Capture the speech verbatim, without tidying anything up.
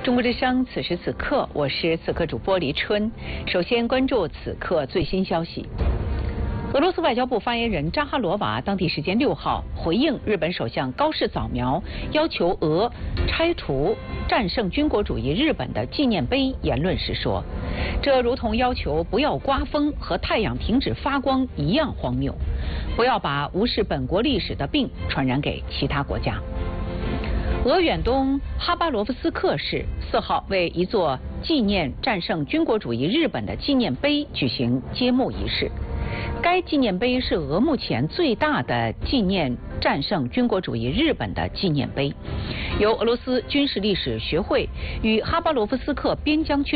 中国之声，此时此刻，我是此刻主播黎春。首先关注此刻最新消息。俄罗斯外交部发言人扎哈罗娃当地时间六号回应日本首相高市早苗要求俄拆除战胜军国主义日本的纪念碑言论时说，这如同要求不要刮风和太阳停止发光一样荒谬，不要把无视本国历史的病传染给其他国家。俄远东哈巴罗夫斯克市四号为一座纪念战胜军国主义日本的纪念碑举行揭幕仪式。该纪念碑是俄目前最大的纪念战胜军国主义日本的纪念碑，由俄罗斯军事历史学会与哈巴罗夫斯克边疆区